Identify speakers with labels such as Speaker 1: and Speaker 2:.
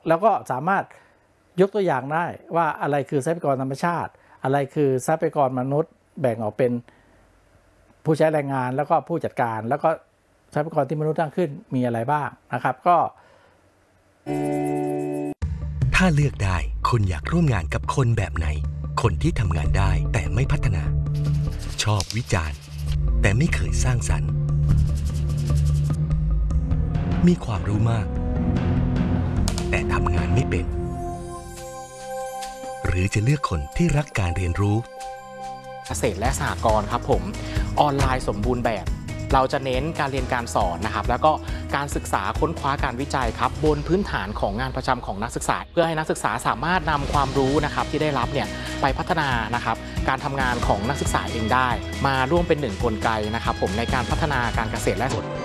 Speaker 1: แล้วก็สามารถยกตัวอย่างได้ว่าอะไรคือทรัพยากรธรรมชาติอะไรคือทรัพยากรมนุษย์แบ่งออกเป็นผู้ใช้แรงงานแล้วก็ผู้จัดการแล้วก็ทรัพยากรที่มนุษย์สร้างขึ้นมีอะไรบ้างนะครับก็
Speaker 2: ถ้าเลือกได้คุณอยากร่วมงานกับคนแบบไหนคนที่ทำงานได้แต่ไม่พัฒนาชอบวิจารณ์แต่ไม่เคยสร้างสรรค์มีความรู้มากแต่ทำงานไม่เป็นหรือจะเลือกคนที่รักการเรียนรู้
Speaker 3: เกษตรและสหกรณ์ครับผมออนไลน์สมบูรณ์แบบเราจะเน้นการเรียนการสอนนะครับแล้วก็การศึกษาค้นคว้าการวิจัยครับบนพื้นฐานของงานประจำของนักศึกษาเพื่อให้นักศึกษาสามารถนำความรู้นะครับที่ได้รับเนี่ยไปพัฒนานะครับการทำงานของนักศึกษาเองได้มาร่วมเป็นหนึ่งกลไกนะครับผมในการพัฒนาการเกษตรและ